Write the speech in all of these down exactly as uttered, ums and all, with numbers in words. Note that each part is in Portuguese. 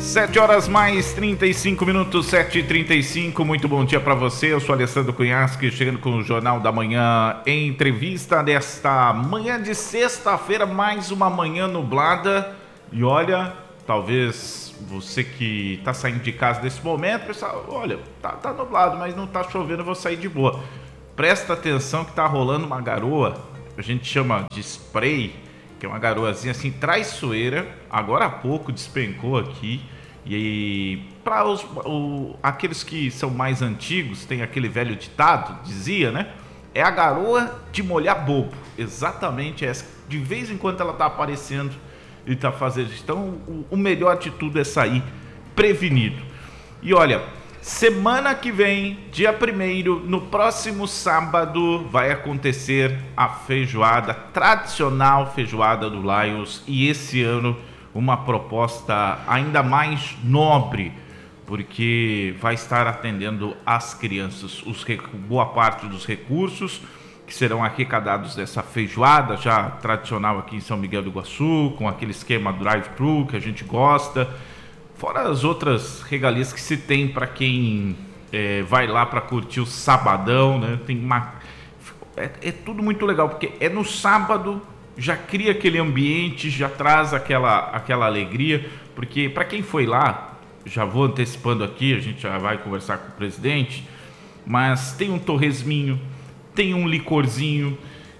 sete horas mais trinta e cinco minutos, sete e trinta e cinco. Muito bom dia para você. Eu sou Alessandro Cunhasque, chegando com o Jornal da Manhã em entrevista desta manhã de sexta-feira, mais uma manhã nublada. E olha, talvez você que está saindo de casa nesse momento, pessoal, olha, tá, tá nublado, mas não tá chovendo, eu vou sair de boa. Presta atenção que tá rolando uma garoa, a gente chama de spray, que é uma garoazinha assim traiçoeira. Agora há pouco despencou aqui. E para os o, aqueles que são mais antigos, tem aquele velho ditado, dizia, né? É a garoa de molhar bobo. Exatamente essa. De vez em quando ela tá aparecendo e tá fazendo. Então o, o melhor de tudo é sair prevenido. E olha, semana que vem, dia primeiro, no próximo sábado, vai acontecer a feijoada, tradicional feijoada do Lions. E esse ano uma proposta ainda mais nobre, porque vai estar atendendo as crianças. Os, boa parte dos recursos que serão arrecadados dessa feijoada, já tradicional aqui em São Miguel do Iguaçu, com aquele esquema drive-thru que a gente gosta, fora as outras regalias que se tem para quem é, vai lá para curtir o sabadão, né? Tem uma... é, é tudo muito legal, porque é no sábado, já cria aquele ambiente, já traz aquela, aquela alegria, porque para quem foi lá, já vou antecipando aqui, a gente já vai conversar com o presidente, mas tem um torresminho, tem um licorzinho,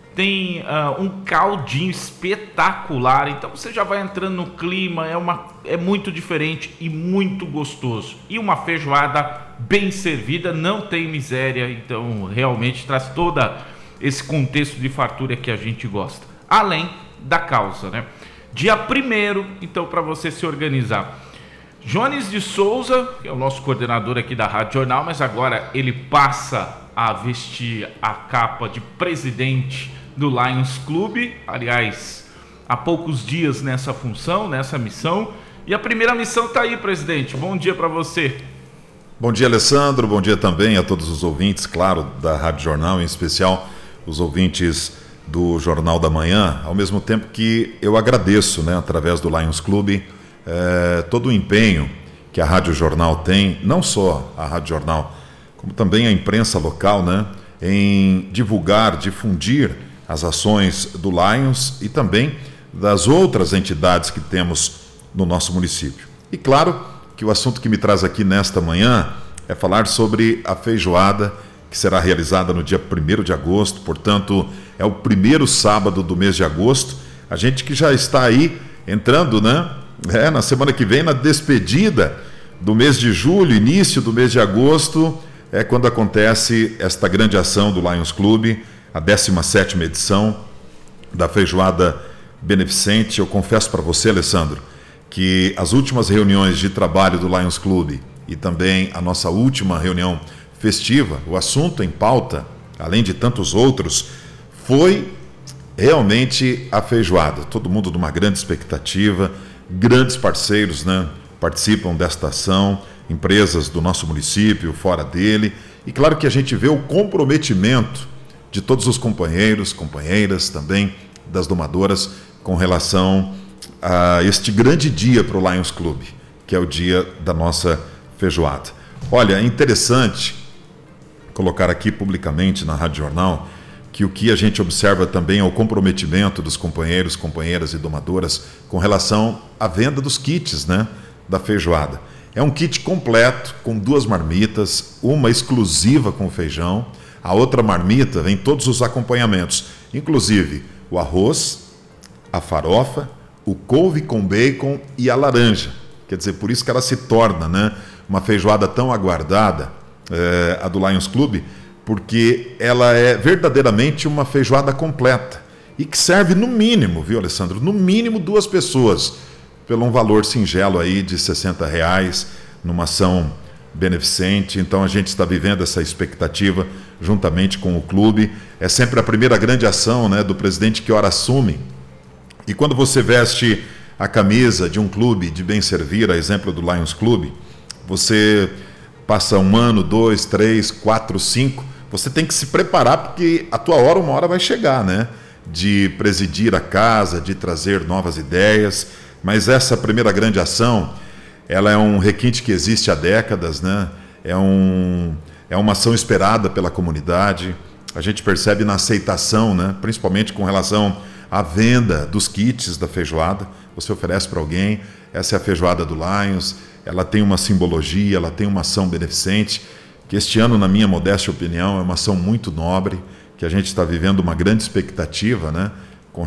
tem uh, um caldinho espetacular, então você já vai entrando no clima, é, uma, é muito diferente e muito gostoso. E uma feijoada bem servida, não tem miséria, então realmente traz todo esse contexto de fartura que a gente gosta. Além da causa, né? Dia primeiro, então, para você se organizar. Jones de Souza, que é o nosso coordenador aqui da Rádio Jornal, mas agora ele passa a vestir a capa de presidente do Lions Clube. Aliás, há poucos dias nessa função, nessa missão. E a primeira missão está aí, presidente. Bom dia para você. Bom dia, Alessandro. Bom dia também a todos os ouvintes, claro, da Rádio Jornal, em especial os ouvintes do Jornal da Manhã, ao mesmo tempo que eu agradeço, né, através do Lions Clube, eh, todo o empenho que a Rádio Jornal tem, não só a Rádio Jornal, como também a imprensa local, né, em divulgar, difundir as ações do Lions e também das outras entidades que temos no nosso município. E claro que o assunto que me traz aqui nesta manhã é falar sobre a feijoada que será realizada no dia primeiro de agosto, portanto, é o primeiro sábado do mês de agosto. A gente que já está aí entrando, né? É, na semana que vem, na despedida do mês de julho, início do mês de agosto, é quando acontece esta grande ação do Lions Clube, a décima sétima edição da feijoada beneficente. Eu confesso para você, Alessandro, que as últimas reuniões de trabalho do Lions Clube e também a nossa última reunião festiva, o assunto em pauta, além de tantos outros, foi realmente a feijoada. Todo mundo numa grande expectativa, grandes parceiros, né, participam desta ação, empresas do nosso município, fora dele, e claro que a gente vê o comprometimento de todos os companheiros, companheiras também, das domadoras, com relação a este grande dia para o Lions Clube, que é o dia da nossa feijoada. Olha, é interessante colocar aqui publicamente na Rádio Jornal que o que a gente observa também é o comprometimento dos companheiros, companheiras e domadoras com relação à venda dos kits, né, da feijoada. É um kit completo, com duas marmitas, uma exclusiva com feijão, a outra marmita vem todos os acompanhamentos, inclusive o arroz, a farofa, o couve com bacon e a laranja. Quer dizer, por isso que ela se torna, né, uma feijoada tão aguardada, É, a do Lions Clube, porque ela é verdadeiramente uma feijoada completa e que serve no mínimo, viu, Alessandro? No mínimo duas pessoas, pelo um valor singelo aí de sessenta reais, numa ação beneficente. Então a gente está vivendo essa expectativa juntamente com o clube. É sempre a primeira grande ação, né, do presidente que ora assume. E quando você veste a camisa de um clube de bem servir, a exemplo do Lions Clube, você passa um ano, dois, três, quatro, cinco, você tem que se preparar porque a tua hora, uma hora vai chegar, né? De presidir a casa, de trazer novas ideias, mas essa primeira grande ação ela é um requinte que existe há décadas, né? É, um, é uma ação esperada pela comunidade. A gente percebe na aceitação, né? Principalmente com relação à venda dos kits da feijoada. Você oferece para alguém, essa é a feijoada do Lions, ela tem uma simbologia, ela tem uma ação beneficente, que este ano, na minha modesta opinião, é uma ação muito nobre, que a gente está vivendo uma grande expectativa, né?